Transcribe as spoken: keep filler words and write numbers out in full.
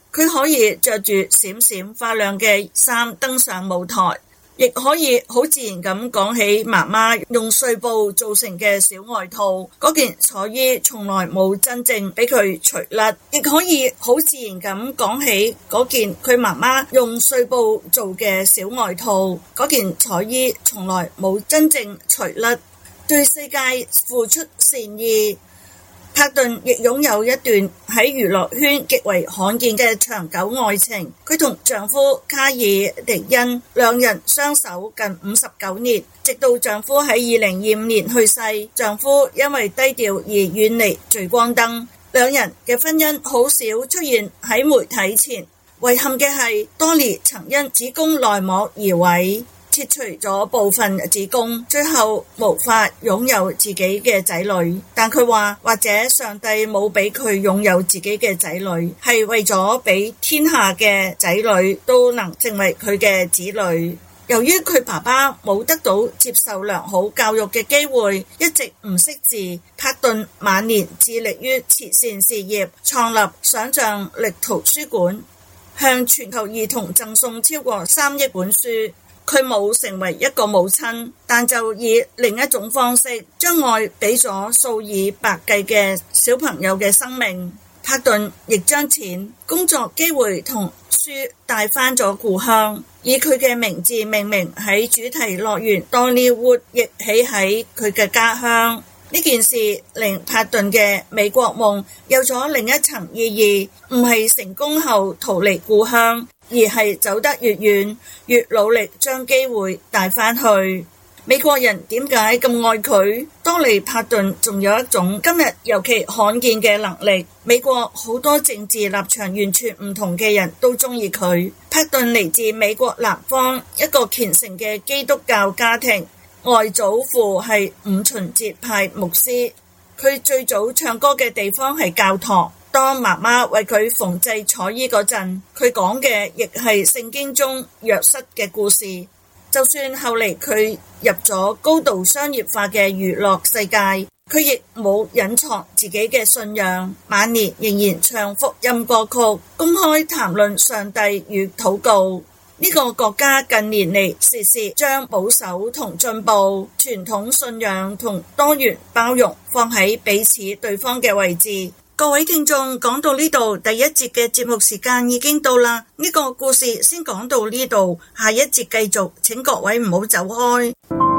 佢可以着住閃閃發亮嘅衫登上舞台，亦可以好自然咁講起媽媽用碎布做成嘅小外套，嗰件彩衣從來冇真正俾佢除甩，亦可以好自然咁講起嗰件佢媽媽用碎布做嘅小外套，嗰件彩衣從來冇真正除甩。對世界付出善意，帕頓亦擁有一段喺娛樂圈極為罕見嘅長久愛情。佢同丈夫卡爾迪恩兩人相守近五十九年，直到丈夫喺二零二五年去世。丈夫因為低調而遠離聚光燈，兩人嘅婚姻好少出現喺媒體前。遺憾嘅係，多尼曾因子宮內膜移位切除咗部分子宮，最後無法擁有自己嘅仔女。但佢話，或者上帝冇俾佢擁有自己嘅仔女，係為咗俾天下嘅仔女都能成為佢嘅子女。由於佢爸爸冇得到接受良好教育嘅機會，一直唔識字，帕頓晚年致力於慈善事業，創立想像力圖書館，向全球兒童贈送超過三億本書。佢冇成為一個母親，但就以另一種方式將愛俾咗數以百計嘅小朋友嘅生命。帕頓亦將錢、工作機會同書帶返咗故鄉，以佢嘅名字命名喺主題樂園 Dollywood， 亦起喺佢嘅家鄉。呢件事令帕頓嘅美國夢有咗另一層意義，唔係成功後逃離故鄉，而係走得越遠，越努力將機會帶返去。美國人點解咁愛佢？多尼帕頓仲有一種今日尤其罕見嘅能力。美國好多政治立場完全唔同嘅人都中意佢。帕頓嚟自美國南方一個虔誠嘅基督教家庭，外祖父係五旬節派牧師。佢最早唱歌嘅地方係教堂。當媽媽為佢縫製彩衣嗰陣，佢講嘅亦係聖經中約瑟嘅故事。就算後嚟佢入咗高度商業化嘅娛樂世界，佢亦冇隱藏自己嘅信仰，晚年仍然唱福音歌曲，公開談論上帝與禱告。呢個國家近年嚟時時將保守同進步、傳統信仰同多元包容放喺彼此對方嘅位置。各位聽眾，講到呢度，第一節嘅節目時間已經到啦。呢個故事先講到呢度，下一節繼續，請各位唔好走開。